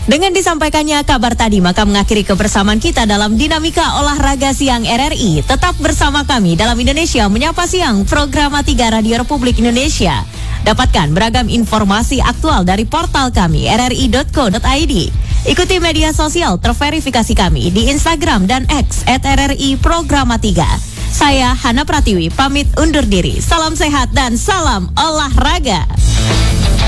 Dengan disampaikannya kabar tadi, maka mengakhiri kebersamaan kita dalam Dinamika Olahraga Siang RRI. Tetap bersama kami dalam Indonesia Menyapa Siang, program 3 Radio Republik Indonesia. Dapatkan beragam informasi aktual dari portal kami, rri.co.id. Ikuti media sosial terverifikasi kami di Instagram dan X @RRI Programa 3. Saya Hana Pratiwi, pamit undur diri. Salam sehat dan salam olahraga.